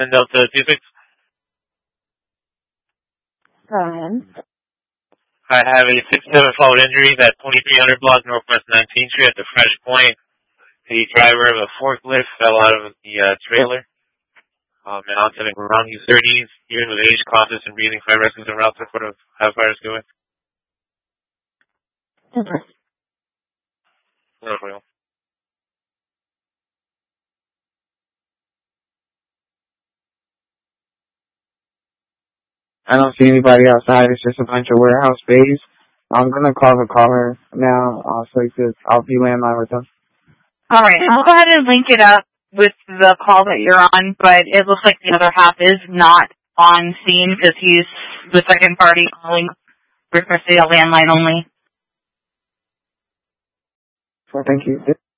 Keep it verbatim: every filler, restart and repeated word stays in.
ten Delta two six. Go ahead. I have a six seven fault injury at twenty-three hundred block Northwest nineteenth Street at the Fresh Point. The driver of a forklift fell out of the uh, trailer. Um, and onto the ground. He's thirty years of age, conscious and breathing. Fire rescues and routes report of how fire is going. Okay. No problem. I don't see anybody outside. It's just a bunch of warehouse bays. I'm gonna call the caller now. I'll so you I'll be landline with them. All right, I'll go ahead and link it up with the call that you're on, but it looks like the other half is not on scene because he's the second party calling requesting a landline only. Well, thank you.